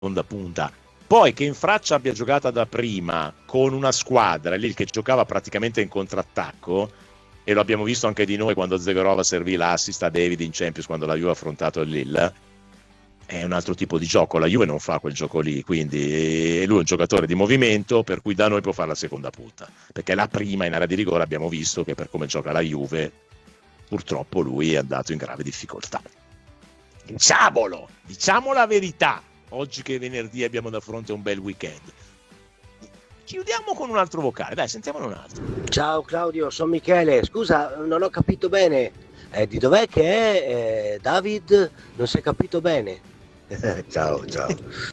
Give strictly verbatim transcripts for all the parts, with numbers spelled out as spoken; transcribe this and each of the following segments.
seconda punta. Poi che in Francia abbia giocato da prima con una squadra lì che giocava praticamente in contrattacco, e lo abbiamo visto anche di noi quando Zegorova servì l'assist a David in Champions quando la Juve ha affrontato il Lille, è un altro tipo di gioco. La Juve non fa quel gioco lì, quindi lui è un giocatore di movimento, per cui da noi può fare la seconda punta, perché la prima in area di rigore abbiamo visto che per come gioca la Juve purtroppo lui è andato in grave difficoltà. Diciamolo, diciamo la verità. Oggi che è venerdì abbiamo da fronte un bel weekend. Chiudiamo con un altro vocale, dai, sentiamone un altro. Ciao Claudio, sono Michele. Scusa, non ho capito bene. Eh, di dov'è che è? Eh, David? Non si è capito bene. ciao, ciao.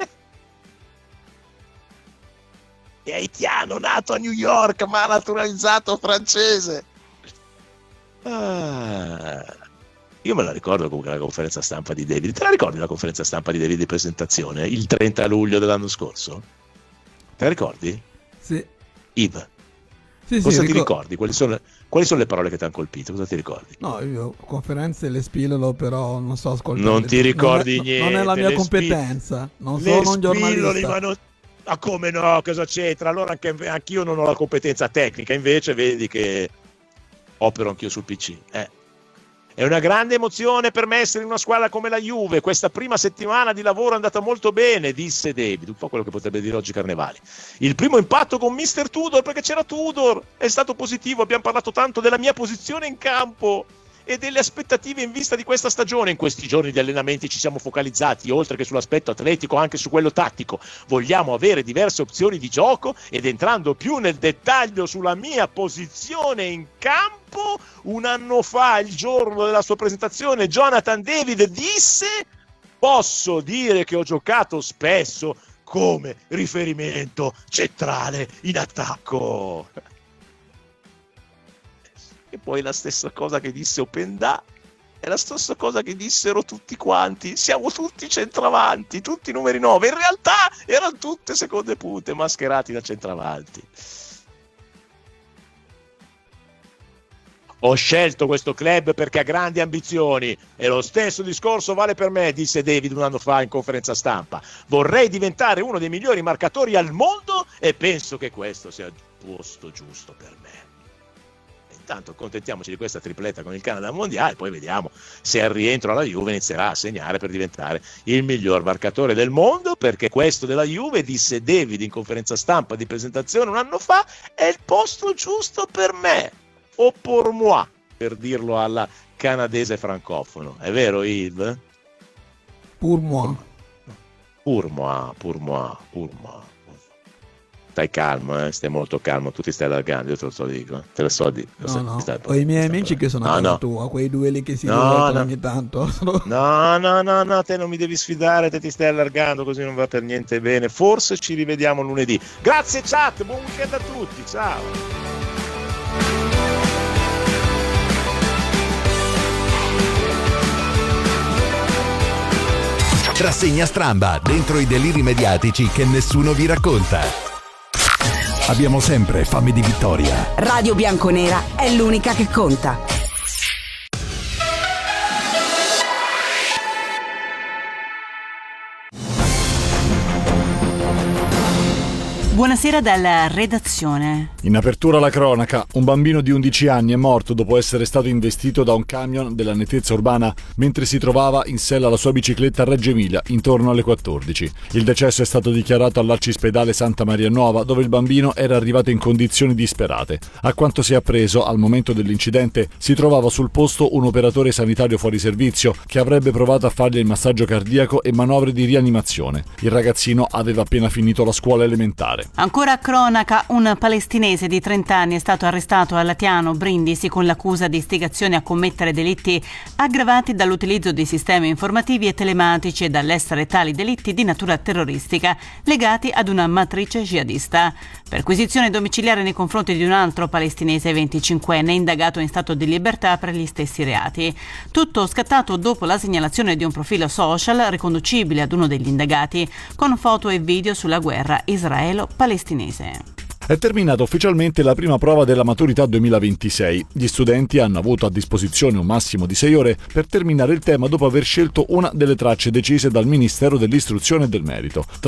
È haitiano, nato a New York, ma naturalizzato francese. Ah. Io me la ricordo comunque la conferenza stampa di David. Te la ricordi la conferenza stampa di David di presentazione? Il trenta luglio dell'anno scorso? Te la ricordi? Sì. Yves? Sì, Cosa sì, ti ricor- ricordi? Quali sono, quali sono le parole che ti hanno colpito? Cosa ti ricordi? No, io conferenze le spillolo, però non so ascoltare. Non ti ricordi non è, niente. Non è la mia le competenza. Non le sono un giornalista. Ma non... ah, come no? Cosa c'entra? Allora anche anch'io non ho la competenza tecnica, invece vedi che opero anch'io sul P C. Eh. È una grande emozione per me essere in una squadra come la Juve. Questa prima settimana di lavoro è andata molto bene, disse David, un po' quello che potrebbe dire oggi Carnevali. Il primo impatto con mister Tudor, perché c'era Tudor, è stato positivo. Abbiamo parlato tanto della mia posizione in campo e delle aspettative in vista di questa stagione. In questi giorni di allenamenti ci siamo focalizzati, oltre che sull'aspetto atletico, anche su quello tattico. Vogliamo avere diverse opzioni di gioco, ed entrando più nel dettaglio sulla mia posizione in campo, un anno fa, il giorno della sua presentazione, Jonathan David disse: posso dire che ho giocato spesso come riferimento centrale in attacco. E poi la stessa cosa che disse Openda è la stessa cosa che dissero tutti quanti: siamo tutti centravanti, tutti numeri nove. In realtà erano tutte seconde punte mascherati da centravanti. Ho scelto questo club perché ha grandi ambizioni, e lo stesso discorso vale per me, disse David un anno fa in conferenza stampa. Vorrei diventare uno dei migliori marcatori al mondo e penso che questo sia il posto giusto per me. Intanto accontentiamoci di questa tripletta con il Canada mondiale, poi vediamo se al rientro alla Juve inizierà a segnare per diventare il miglior marcatore del mondo, perché questo della Juve, disse David in conferenza stampa di presentazione un anno fa, è il posto giusto per me, o pour moi, per dirlo alla canadese francofono. È vero, Yves? Pour moi. Pour moi, pour moi, pour moi. Stai calmo, eh? Stai molto calmo, tu ti stai allargando, io te lo so dico, te lo so dico. No, no, ho i miei amici che sono a casa no. tua, quei due lì che si no, divertono no. ogni tanto. No, no, no, no, te non mi devi sfidare, te ti stai allargando, così non va per niente bene. Forse ci rivediamo lunedì. Grazie chat, buon weekend a tutti, ciao. Rassegna Stramba, dentro i deliri mediatici che nessuno vi racconta. Abbiamo sempre fame di vittoria. Radio Bianconera è l'unica che conta. Buonasera dalla redazione. In apertura la cronaca, un bambino di undici anni è morto dopo essere stato investito da un camion della nettezza urbana mentre si trovava in sella alla sua bicicletta a Reggio Emilia intorno alle quattordici. Il decesso è stato dichiarato all'Arcispedale Santa Maria Nuova, dove il bambino era arrivato in condizioni disperate. A quanto si è appreso, al momento dell'incidente si trovava sul posto un operatore sanitario fuori servizio che avrebbe provato a fargli il massaggio cardiaco e manovre di rianimazione. Il ragazzino aveva appena finito la scuola elementare. Ancora cronaca, un palestinese di trenta anni è stato arrestato a Latiano, Brindisi, con l'accusa di istigazione a commettere delitti aggravati dall'utilizzo di sistemi informativi e telematici e dall'essere tali delitti di natura terroristica legati ad una matrice jihadista. Perquisizione domiciliare nei confronti di un altro palestinese venticinquenne indagato in stato di libertà per gli stessi reati. Tutto scattato dopo la segnalazione di un profilo social riconducibile ad uno degli indagati con foto e video sulla guerra israelo-palestinese. È terminata ufficialmente la prima prova della maturità duemilaventisei. Gli studenti hanno avuto a disposizione un massimo di sei ore per terminare il tema dopo aver scelto una delle tracce decise dal Ministero dell'Istruzione e del Merito.